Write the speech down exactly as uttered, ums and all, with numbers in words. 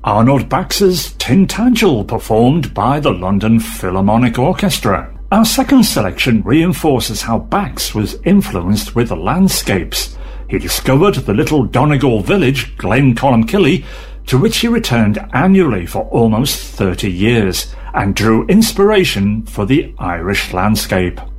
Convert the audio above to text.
Arnold Bax's Tintagel, performed by the London Philharmonic Orchestra. Our second selection reinforces how Bax was influenced with the landscapes. He discovered the little Donegal village, Glencolmcille, to which he returned annually for almost thirty years, and drew inspiration for the Irish landscape.